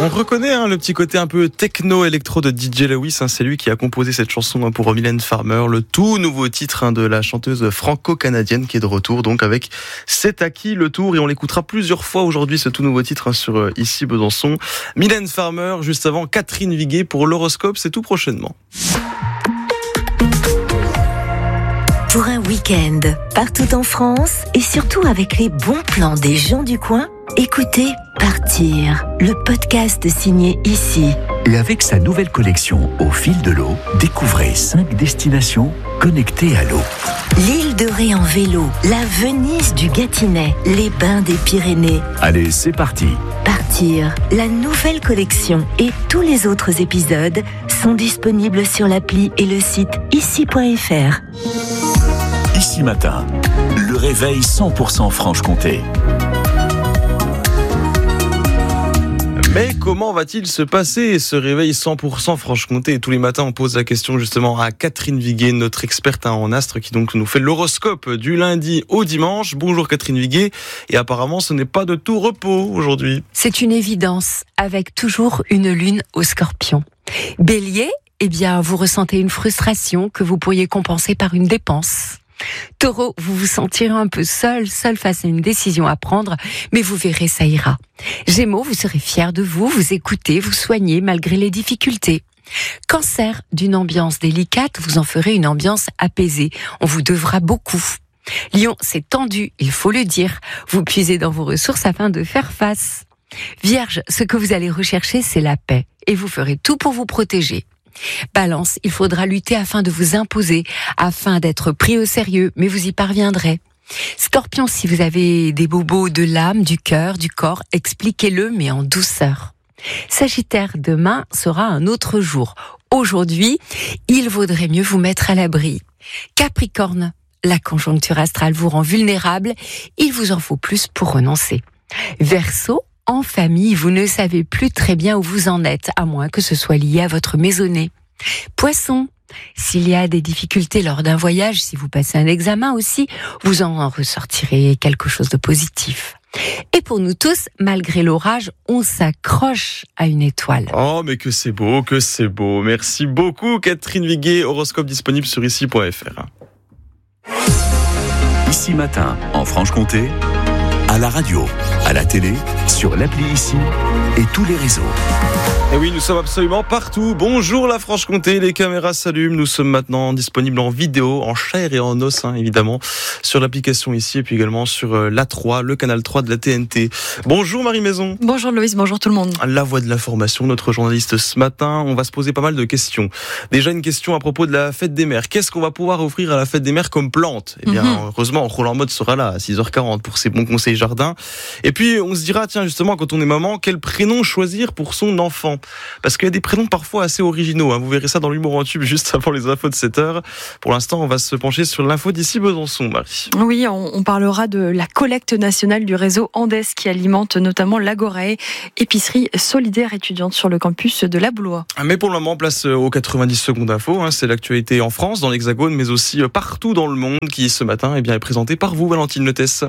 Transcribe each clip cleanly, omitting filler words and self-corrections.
On reconnaît le petit côté un peu techno-électro de DJ Lewis. C'est lui qui a composé cette chanson pour Mylène Farmer, le tout nouveau titre de la chanteuse franco-canadienne qui est de retour donc avec C'est à qui le tour, et on l'écoutera plusieurs fois aujourd'hui ce tout nouveau titre sur Ici Besançon. Mylène Farmer, juste avant Catherine Viguet pour l'horoscope, c'est tout prochainement. Pour un week-end, partout en France et surtout avec les bons plans des gens du coin, écoutez Partir, le podcast signé Ici. Et avec sa nouvelle collection Au fil de l'eau, découvrez 5 destinations connectées à l'eau. L'île de Ré en vélo, la Venise du Gâtinais, les bains des Pyrénées. Allez, c'est parti. Partir, la nouvelle collection et tous les autres épisodes sont disponibles sur l'appli et le site ici.fr. Ici matin, le réveil 100% Franche-Comté. Mais comment va-t-il se passer ce réveil 100% Franche-Comté? Tous les matins, on pose la question justement à Catherine Viguet, notre experte en astres, qui donc nous fait l'horoscope du lundi au dimanche. Bonjour Catherine Viguet. Et apparemment, ce n'est pas de tout repos aujourd'hui. C'est une évidence, avec toujours une lune au Scorpion. Bélier, vous ressentez une frustration que vous pourriez compenser par une dépense. Taureau, vous vous sentirez un peu seul face à une décision à prendre, mais vous verrez, ça ira. Gémeaux, vous serez fiers de vous écoutez, vous soignez malgré les difficultés. Cancer, d'une ambiance délicate, vous en ferez une ambiance apaisée. On vous devra beaucoup. Lion, c'est tendu, il faut le dire. Vous puisez dans vos ressources afin de faire face. Vierge, ce que vous allez rechercher, c'est la paix, et vous ferez tout pour vous protéger. Balance, il faudra lutter afin de vous imposer, afin d'être pris au sérieux, mais vous y parviendrez. Scorpion, si vous avez des bobos de l'âme, du cœur, du corps, expliquez-le, mais en douceur. Sagittaire, demain sera un autre jour. Aujourd'hui, il vaudrait mieux vous mettre à l'abri. Capricorne, la conjoncture astrale vous rend vulnérable, il vous en faut plus pour renoncer. Verseau, en famille, vous ne savez plus très bien où vous en êtes, à moins que ce soit lié à votre maisonnée. Poisson, s'il y a des difficultés lors d'un voyage, si vous passez un examen aussi, vous en ressortirez quelque chose de positif. Et pour nous tous, malgré l'orage, on s'accroche à une étoile. Oh, mais que c'est beau, que c'est beau. Merci beaucoup Catherine Viguet, horoscope disponible sur ici.fr. Ici matin, en Franche-Comté, à la radio, à la télé, sur l'appli Ici et tous les réseaux. Et oui, nous sommes absolument partout. Bonjour la Franche-Comté, les caméras s'allument. Nous sommes maintenant disponibles en vidéo, en chair et en os, évidemment, sur l'application Ici et puis également sur l'A3, le canal 3 de la TNT. Bonjour Marie Maison. Bonjour Loïs, bonjour tout le monde. La voix de l'information, notre journaliste ce matin. On va se poser pas mal de questions. Déjà une question à propos de la fête des mères. Qu'est-ce qu'on va pouvoir offrir à la fête des mères comme plante? Eh bien, heureusement, Roland Mode sera là à 6h40 pour ses bons conseils jardin. Et puis, on se dira, tiens, justement, quand on est maman, quel prénom choisir pour son enfant? Parce qu'il y a des prénoms parfois assez originaux. Vous verrez ça dans l'humour en tube juste avant les infos de 7h. Pour l'instant, on va se pencher sur l'info d'ici Besançon, Marie. Oui, on parlera de la collecte nationale du réseau Andes qui alimente notamment l'Agorae, épicerie solidaire étudiante sur le campus de la Boulois. Mais pour le moment, place aux 90 secondes info. C'est l'actualité en France, dans l'Hexagone, mais aussi partout dans le monde qui, ce matin, est présentée par vous, Valentine Letès.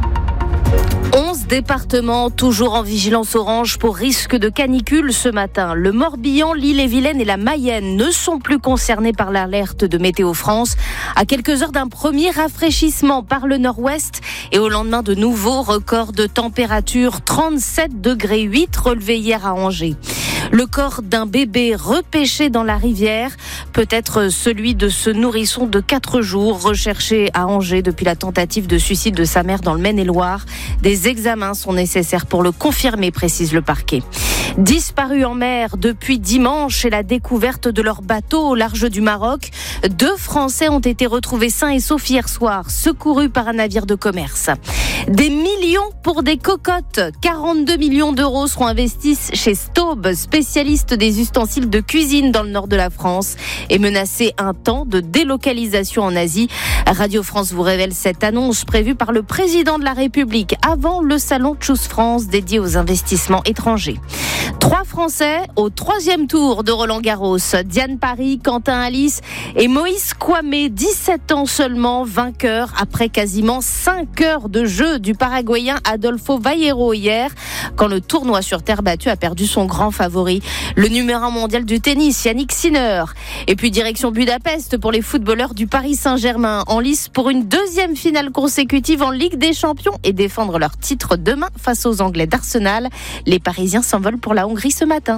11 départements toujours en vigilance orange pour risque de canicule ce matin. Le Morbihan, l'Ille-et-Vilaine et la Mayenne ne sont plus concernés par l'alerte de Météo France. À quelques heures d'un premier rafraîchissement par le nord-ouest et au lendemain de nouveaux records de température, 37,8 degrés relevés hier à Angers. Le corps d'un bébé repêché dans la rivière, peut-être celui de ce nourrisson de 4 jours recherché à Angers depuis la tentative de suicide de sa mère dans le Maine-et-Loire. Des examens sont nécessaires pour le confirmer, précise le parquet. Disparus en mer depuis dimanche et la découverte de leur bateau au large du Maroc, 2 Français ont été retrouvés sains et saufs hier soir, secourus par un navire de commerce. Des millions pour des cocottes. 42 millions d'euros seront investis chez Staub, spécialiste des ustensiles de cuisine dans le nord de la France, et menacé un temps de délocalisation en Asie. Radio France vous révèle cette annonce prévue par le président de la République avant le salon Choose France dédié aux investissements étrangers. 3 Français au 3e tour de Roland-Garros. Diane Paris, Quentin Alice et Moïse Kouamé, 17 ans seulement, vainqueur après quasiment 5 heures de jeu du Paraguayen Adolfo Vaillero hier, quand le tournoi sur terre battue a perdu son grand favori, le numéro 1 mondial du tennis, Yannick Sinner. Et puis direction Budapest pour les footballeurs du Paris Saint-Germain, en lice pour une 2e finale consécutive en Ligue des Champions et défendre leur titre demain face aux Anglais d'Arsenal. Les Parisiens s'envolent pour la Hongrie ce matin.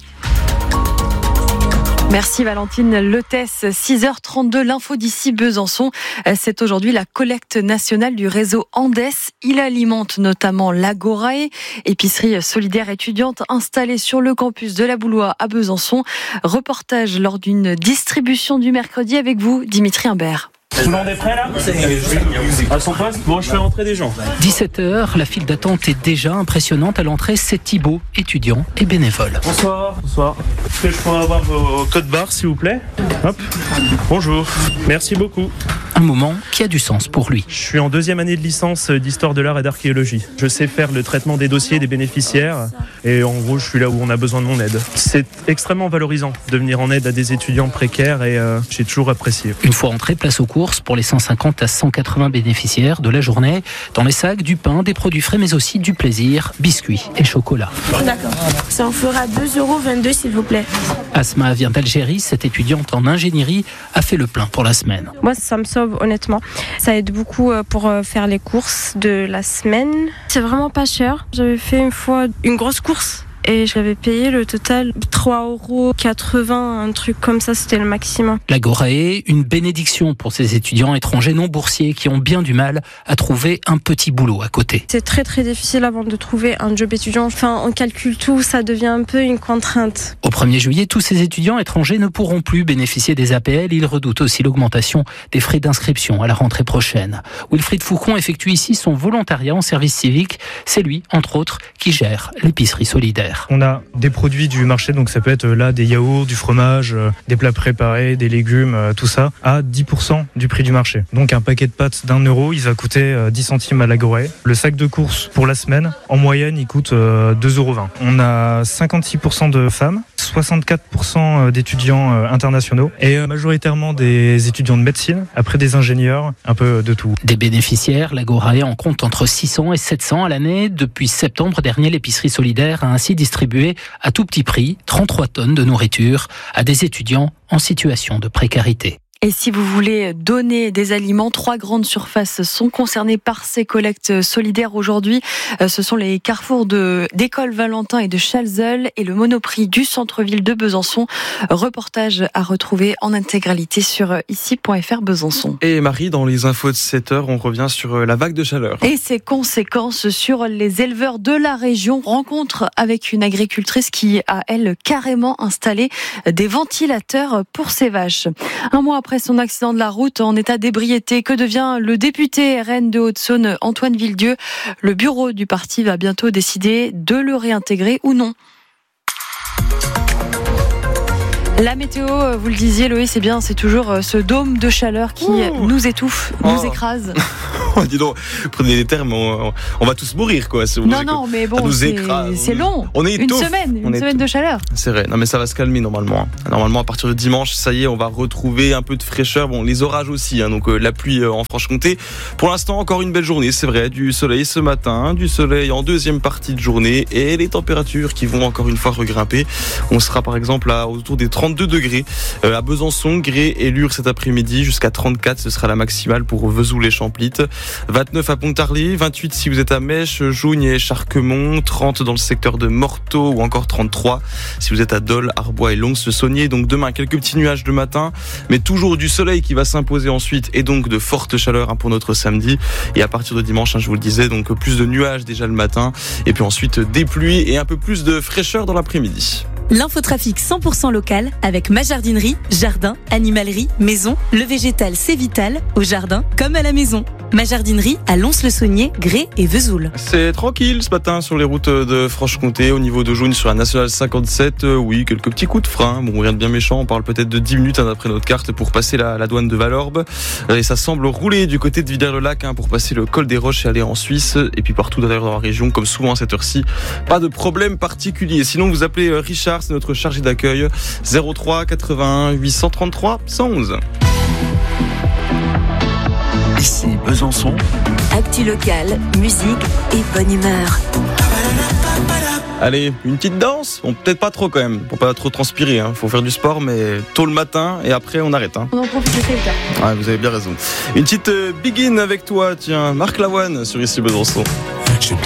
Merci Valentine Leutès. 6h32, l'info d'ici Besançon. C'est aujourd'hui la collecte nationale du réseau Andes. Il alimente notamment l'Agorae, épicerie solidaire étudiante installée sur le campus de la Boulois à Besançon. Reportage lors d'une distribution du mercredi avec vous, Dimitri Imbert. Tout le monde est prêt là ? À son poste ? Bon, je fais entrer des gens. 17h, la file d'attente est déjà impressionnante. À l'entrée, c'est Thibaut, étudiant et bénévole. Bonsoir. Est-ce que je pourrais avoir vos codes barres, s'il vous plaît ? Hop. Bonjour. Merci beaucoup. Un moment qui a du sens pour lui. Je suis en 2e année de licence d'histoire de l'art et d'archéologie. Je sais faire le traitement des dossiers des bénéficiaires et en gros, je suis là où on a besoin de mon aide. C'est extrêmement valorisant de venir en aide à des étudiants précaires et j'ai toujours apprécié. Une fois entré, place aux courses pour les 150 à 180 bénéficiaires de la journée. Dans les sacs, du pain, des produits frais, mais aussi du plaisir, biscuits et chocolat. D'accord. Ça en fera 2,22 € s'il vous plaît. Asma vient d'Algérie. Cette étudiante en ingénierie a fait le plein pour la semaine. Moi, ça me sauve honnêtement. Ça aide beaucoup pour faire les courses de la semaine. C'est vraiment pas cher. J'avais fait une fois une grosse course et j'avais payé le total 3,80 €, un truc comme ça, c'était le maximum. L'Agorae, une bénédiction pour ces étudiants étrangers non boursiers qui ont bien du mal à trouver un petit boulot à côté. C'est très très difficile avant de trouver un job étudiant. Enfin, on calcule tout, ça devient un peu une contrainte. Au 1er juillet, tous ces étudiants étrangers ne pourront plus bénéficier des APL. Ils redoutent aussi l'augmentation des frais d'inscription à la rentrée prochaine. Wilfried Foucon effectue ici son volontariat en service civique. C'est lui, entre autres, qui gère l'épicerie solidaire. On a des produits du marché, donc ça peut être là des yaourts, du fromage, des plats préparés, des légumes, tout ça, à 10% du prix du marché. Donc un paquet de pâtes d'1 €, il va coûter 10 centimes à l'Agorae. Le sac de courses pour la semaine, en moyenne, il coûte 2,20 €. On a 56% de femmes, 64% d'étudiants internationaux et majoritairement des étudiants de médecine, après des ingénieurs, un peu de tout. Des bénéficiaires, l'Agorae en compte entre 600 et 700 à l'année. Depuis septembre dernier, l'épicerie solidaire a ainsi distribué à tout petit prix 33 tonnes de nourriture à des étudiants en situation de précarité. Et si vous voulez donner des aliments, 3 grandes surfaces sont concernées par ces collectes solidaires aujourd'hui. Ce sont les carrefours d'École Valentin et de Chalzeul et le Monoprix du centre-ville de Besançon. Reportage à retrouver en intégralité sur ici.fr Besançon. Et Marie, dans les infos de 7h, on revient sur la vague de chaleur. Et ses conséquences sur les éleveurs de la région. Rencontre avec une agricultrice qui a, elle, carrément installé des ventilateurs pour ses vaches. Un mois après son accident de la route en état d'ébriété, que devient le député RN de Haute-Saône, Antoine Villedieu ? Le bureau du parti va bientôt décider de le réintégrer ou non. La météo, vous le disiez Loïc, c'est toujours ce dôme de chaleur qui nous étouffe, nous écrase. Dis donc, prenez les termes, on va tous mourir quoi. Non, mais bon, c'est long. On est une semaine de chaleur. C'est vrai, non mais ça va se calmer normalement. Normalement à partir de dimanche, ça y est, on va retrouver un peu de fraîcheur. Bon, les orages aussi, donc la pluie en Franche-Comté. Pour l'instant, encore une belle journée, c'est vrai, du soleil ce matin, du soleil en deuxième partie de journée et les températures qui vont encore une fois regrimper. On sera par exemple autour des 32 degrés à Besançon, Gré et Lure cet après-midi, jusqu'à 34, ce sera la maximale pour Vesoul et Champlitte. 29 à Pontarlier, 28 si vous êtes à Mèche, Jougne et Charquemont, 30 dans le secteur de Morteau ou encore 33 si vous êtes à Dole, Arbois et Lons-le-Saunier. Donc demain, quelques petits nuages de matin, mais toujours du soleil qui va s'imposer ensuite et donc de fortes chaleurs pour notre samedi. Et à partir de dimanche, je vous le disais, donc plus de nuages déjà le matin et puis ensuite des pluies et un peu plus de fraîcheur dans l'après-midi. L'infotrafic 100% local avec ma jardinerie, jardin, animalerie, maison. Le végétal c'est vital, au jardin comme à la maison. Ma jardinerie à Lons-le-Saunier, Grès et Vesoul. C'est tranquille ce matin sur les routes de Franche-Comté, au niveau de Jaune sur la Nationale 57. Oui, quelques petits coups de frein. Bon, rien de bien méchant. On parle peut-être de 10 minutes d'après notre carte pour passer la douane de Valorbe. Et ça semble rouler du côté de Villers-le-Lac pour passer le col des Roches et aller en Suisse. Et puis partout d'ailleurs dans la région, comme souvent à cette heure-ci. Pas de problème particulier. Sinon, vous appelez Richard, c'est notre chargé d'accueil. 03 81 833 111. Ici Besançon. Actu locale, musique et bonne humeur. Allez, une petite danse. Bon, peut-être pas trop quand même, pour pas trop transpirer. Faut faire du sport, mais tôt le matin et après on arrête. On en profite, c'est le cas. Ouais, vous avez bien raison. Une petite Begin avec toi, tiens, Marc Lavoine sur Ici Besançon.